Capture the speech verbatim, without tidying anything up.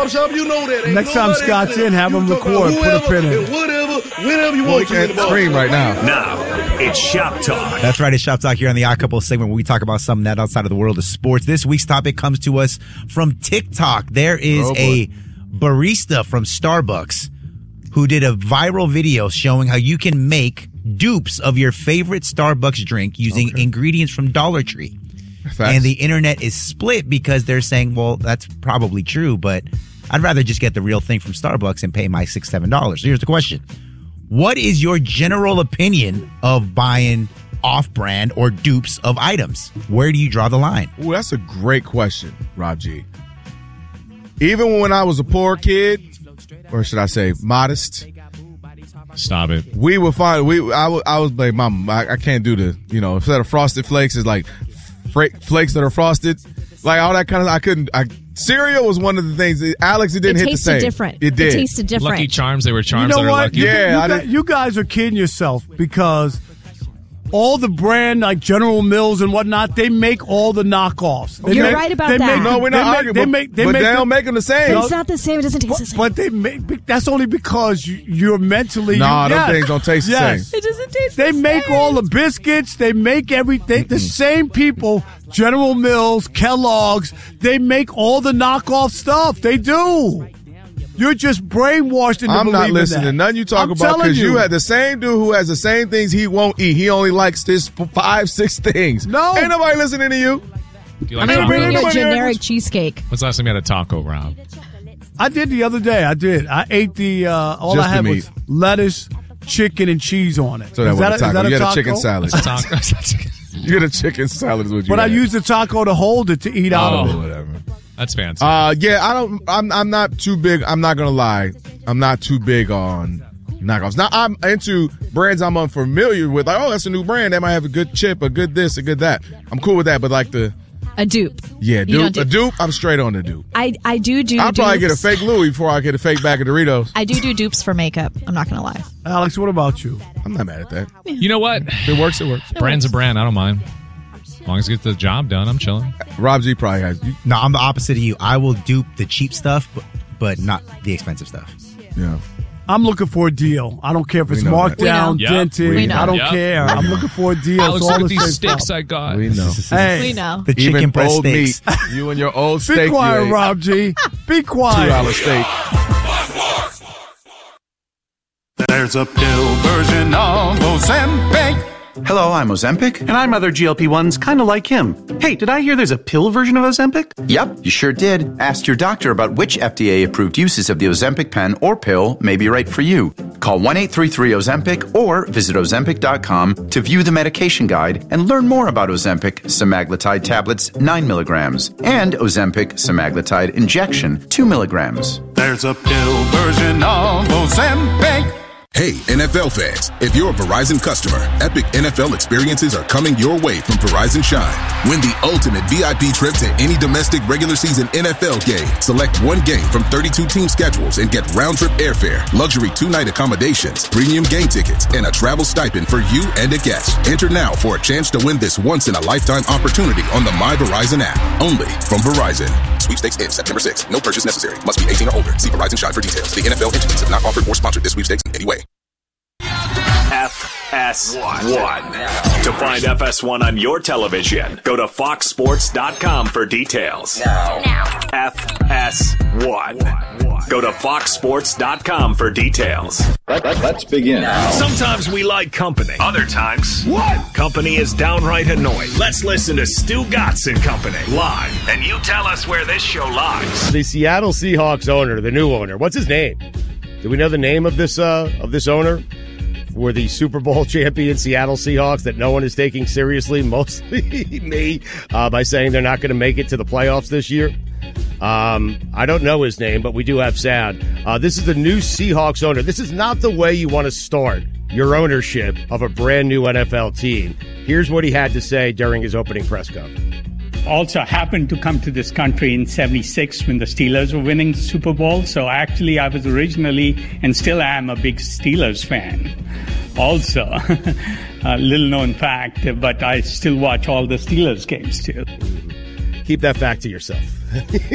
barbershop, you know that. Ain't Next time Scott's in, have him record, put a pin in. Whatever, whenever you well, want to. We can't scream right now. Now, it's Shop Talk. That's right, it's Shop Talk here on the Odd Couple segment where we talk about something that outside of the world of sports. This week's topic comes to us from TikTok. There is oh, a barista from Starbucks who did a viral video showing how you can make dupes of your favorite Starbucks drink using okay. ingredients from Dollar Tree. Facts. And the internet is split because they're saying, well, that's probably true, but I'd rather just get the real thing from Starbucks and pay my six dollars, seven dollars. So here's the question. What is your general opinion of buying off-brand or dupes of items? Where do you draw the line? Ooh, that's a great question, Rob G. Even when I was a poor kid, or should I say modest, stop it. We would find we. I, w- I was like, Mom, I, I can't do the. You know, instead of Frosted Flakes, is like fra- flakes that are frosted, like all that kind of. I couldn't. I cereal was one of the things. That, Alex, it didn't it hit the same. It tasted different. It did. It tasted different. Lucky Charms. They were charms you know that are what? lucky. You, yeah, you, guys, you guys are kidding yourself because all the brand like General Mills and whatnot, they make all the knockoffs. They You're make, right about they that. Make, no, we're not they arguing. Make, they but, make, they but make they don't the, make them the same. But it's not the same. It doesn't taste but, the same. But they make. That's only because you, you're mentally. No, nah, you, them yes, things don't taste yes. the same. It doesn't taste They the make same. all the biscuits. They make everything. Mm-mm. The same people, General Mills, Kellogg's, they make all the knockoff stuff. They do. You're just brainwashed into I'm not listening that. to nothing you talk I'm about because you. you had the same dude who has the same things he won't eat. He only likes this five, six things. No. Ain't nobody listening to you. Do you like I'm tacos? eating a generic cheesecake. When's the last time you had a taco, Rob? I did the other day. I did. I ate the, uh, all Just I had the was lettuce, chicken, and cheese on it. So that is was that a taco. Is that You a get taco? a chicken salad. It's a taco. You get a chicken salad is what you But had. I used the taco to hold it to eat out Oh. of it. Whatever. That's fancy. Uh, yeah, I don't. I'm. I'm not too big. I'm not gonna lie. I'm not too big on knockoffs. Now I'm into brands I'm unfamiliar with. Like, oh, that's a new brand. They might have a good chip, a good this, a good that. I'm cool with that. But like the A dupe. yeah, You dupe, don't do- a dupe. I'm straight on the dupe. I, I do do I'll probably get a dupes. fake Louis before I get a fake bag of Doritos. I do do dupes for makeup. I'm not going to lie. Alex, what about you? I'm not mad at that. You know what? If it works, it works. Brand's a brand. I don't mind. As long as it gets the job done, I'm chilling. Rob G probably has. You, No, I'm the opposite of you. I will dupe the cheap stuff, but, but not the expensive stuff. yeah. I'm looking for a deal. I don't care if it's We know marked that. We down, know. Yep. dented. We know. I don't Yep. care. We I'm know. looking for a deal. Alex, It's look all at the these same sticks stuff. I got. We know. Hey, We know. The chicken Even breast old steaks. meat. You and your old be steak. quiet, you ate. Rob G. Be Two quiet. dollar steak. There's a pill version of Ozempic. Hello, I'm Ozempic. And I'm other G L P ones kind of like him. Hey, did I hear there's a pill version of Ozempic? Yep, you sure did. Ask your doctor about which F D A-approved uses of the Ozempic pen or pill may be right for you. Call one eight three three Ozempic or visit Ozempic dot com to view the medication guide and learn more about Ozempic semaglutide tablets nine milligrams and Ozempic semaglutide injection two milligrams. There's a pill version of Ozempic. Hey, N F L fans, if you're a Verizon customer, epic N F L experiences are coming your way from Verizon Shine. Win the ultimate V I P trip to any domestic regular season N F L game. Select one game from thirty-two team schedules and get round-trip airfare, luxury two-night accommodations, premium game tickets, and a travel stipend for you and a guest. Enter now for a chance to win this once-in-a-lifetime opportunity on the My Verizon app. Only from Verizon. Sweepstakes ends September sixth. No purchase necessary. Must be eighteen or older. See Verizon Shine for details. The N F L entities have not offered or sponsored this sweepstakes in any way. F S one. To find F S one on your television, go to fox sports dot com for details. Now. F S one. Go to fox sports dot com for details. Let, let, let's begin. Sometimes we like company. Other times, what? Company is downright annoying. Let's listen to Stu Gatz and Company live, and you tell us where this show lies. The Seattle Seahawks owner, the new owner, what's his name? Do we know the name of this uh, of this owner? Were the Super Bowl champion Seattle Seahawks that no one is taking seriously, mostly me, uh, by saying they're not going to make it to the playoffs this year. Um, I don't know his name, but we do have sound. Uh, this is the new Seahawks owner. This is not the way you want to start your ownership of a brand new N F L team. Here's what he had to say during his opening press conference. Also happened to come to this country in seventy-six when the Steelers were winning the Super Bowl. So actually I was originally and still am a big Steelers fan. Also, a little known fact, but I still watch all the Steelers games too. Keep that fact to yourself.